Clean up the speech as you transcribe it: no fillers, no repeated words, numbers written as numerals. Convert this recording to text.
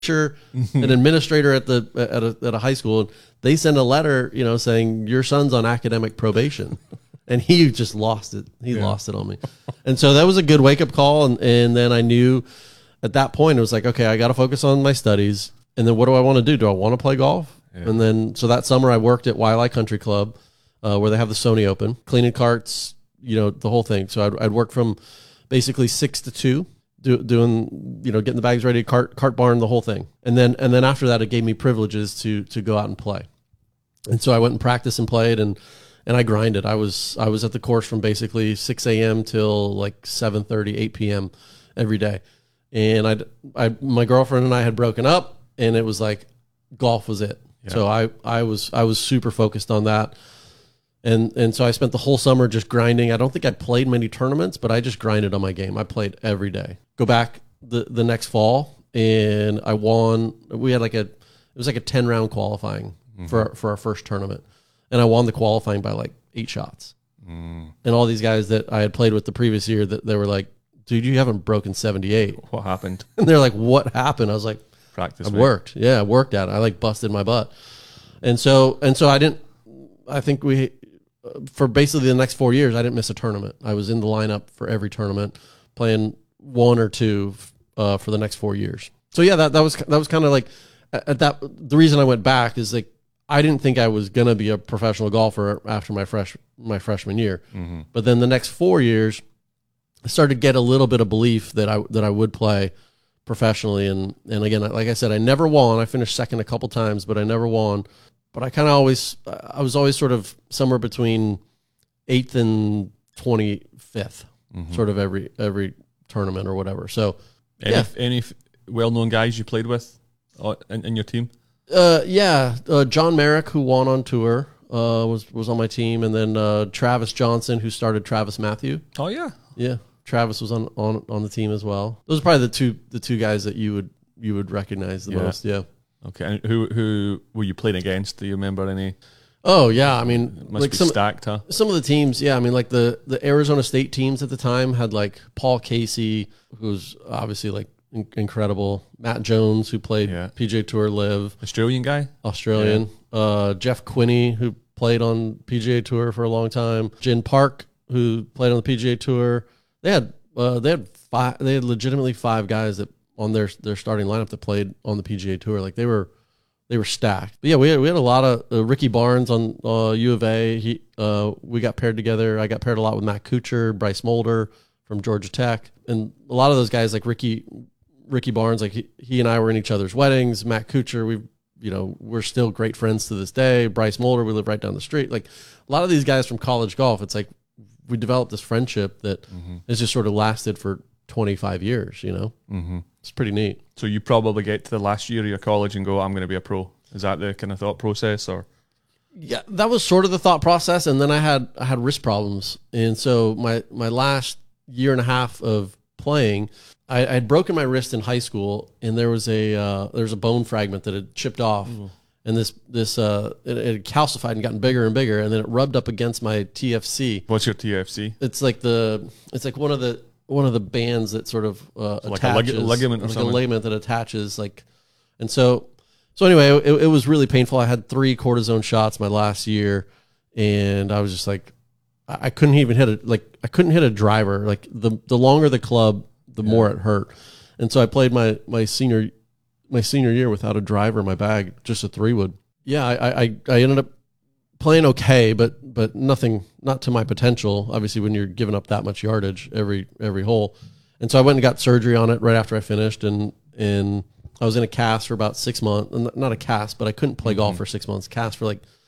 teacher, an administrator at a high school. They send a letter, saying your son's on academic probation. And he just lost it. He lost it on me. And so that was a good wake-up call. And then I knew at that point, it was like, okay, I got to focus on my studies. And then what do I want to do? Do I want to play golf? Yeah. And then, so that summer I worked at Waialae Country Club, where they have the Sony Open, cleaning carts, the whole thing. So I'd work from basically 6 to 2, doing, getting the bags ready, cart barn, the whole thing. And then after that, it gave me privileges to go out and play. And so I went and practiced and played, and I grinded. I was at the course from basically 6 a.m. till like 7:30, 8 p.m. every day. And my girlfriend and I had broken up, and it was like golf was it. Yeah. So I was super focused on that. And so I spent the whole summer just grinding. I don't think I played many tournaments, but I just grinded on my game. I played every day. Go back the next fall, and I won. We had it was like a 10-round qualifying for our first tournament. And I won the qualifying by like 8 shots. And all these guys that I had played with the previous year, that they were like, dude, you haven't broken 78. What happened? And they're like, what happened? I was like, practice. I worked. Yeah, I worked at it. I busted my butt. And so I think for basically the next 4 years, I didn't miss a tournament. I was in the lineup for every tournament, playing 1 or 2 for the next 4 years. So yeah, that was kind of like the reason I went back is like, I didn't think I was going to be a professional golfer after my freshman year. Mm-hmm. But then the next 4 years, I started to get a little bit of belief that I would play professionally. And again, like I said, I never won. I finished second a couple times, but I never won. But I was always sort of somewhere between 8th and 25th, sort of every tournament or whatever. So any well-known guys you played with in your team? John Merrick, who won on tour, was on my team, and then Travis Johnson, who started Travis Matthew. Oh yeah. Travis was on the team as well. Those are probably the two guys that you would recognize the most. Yeah. Okay. And who were you playing against? Do you remember any? Oh yeah, I mean, it must be stacked, huh? Some of the teams, yeah. I mean, like the Arizona State teams at the time had like Paul Casey, who's obviously like incredible. Matt Jones, who played PGA Tour Live. Australian. Yeah. Jeff Quinney, who played on PGA Tour for a long time. Jin Park, who played on the PGA Tour. They had legitimately 5 guys that on their starting lineup that played on the PGA Tour. Like they were stacked. But yeah, we had a lot of Ricky Barnes on U of A. We got paired together. I got paired a lot with Matt Kuchar, Bryce Mulder from Georgia Tech, and a lot of those guys like Ricky Barnes, like he and I were in each other's weddings. Matt Kuchar, we're still great friends to this day. Bryce Mulder, we live right down the street. Like a lot of these guys from college golf, it's like we developed this friendship that has just sort of lasted for 25 years. It's pretty neat. So you probably get to the last year of your college and go, I'm going to be a pro. Is that the kind of thought process, or? Yeah, that was sort of the thought process. And then I had wrist problems, and so my last year and a half of playing, I had broken my wrist in high school, and there was a bone fragment that had chipped off, and it had calcified and gotten bigger and bigger, and then it rubbed up against my TFC. What's your TFC? It's like one of the bands that sort of attaches, like a ligament or like something. A ligament that attaches, and so anyway, it was really painful. I had 3 cortisone shots my last year, and I was just like, I couldn't even hit a driver. Like the longer the club, the more it hurt. And so I played my senior year without a driver in my bag, just a 3-wood. Yeah, I ended up playing okay, but nothing, not to my potential. Obviously, when you're giving up that much yardage every hole. And so I went and got surgery on it right after I finished, and I was in a cast for about 6 months. Not a cast, but I couldn't play golf for 6 months. Cast for like